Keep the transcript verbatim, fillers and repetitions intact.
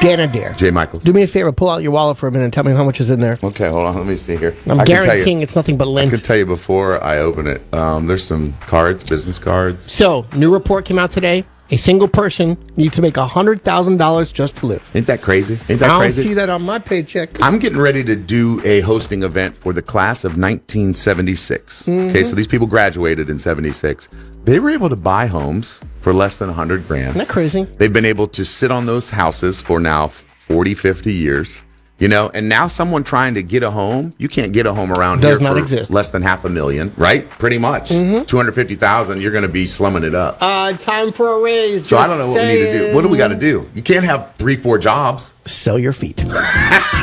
Dan or Dare? Jay Michaels. Do me a favor, pull out your wallet for a minute and tell me how much is in there. Okay, hold on. Let me see here. I'm I can tell guaranteeing you, it's nothing but I lint. can tell you before I open it. Um, there's some cards, business cards. So, new report came out today. A single person needs to make one hundred thousand dollars just to live. Ain't that crazy? Ain't that I don't crazy? see that on my paycheck. I'm getting ready to do a hosting event for the class of nineteen seventy-six. Mm-hmm. Okay, so these people graduated in seventy-six. They were able to buy homes for less than one hundred grand. Isn't that crazy? They've been able to sit on those houses for now forty, fifty years. You know, and now someone trying to get a home, you can't get a home around Does here not for exist. less than half a million, right? Pretty much. Mm-hmm. two hundred fifty thousand, you're going to be slumming it up. Uh, time for a raise. So I just don't know what we need to do. What do we got to do? You can't have three, four jobs. Sell your feet.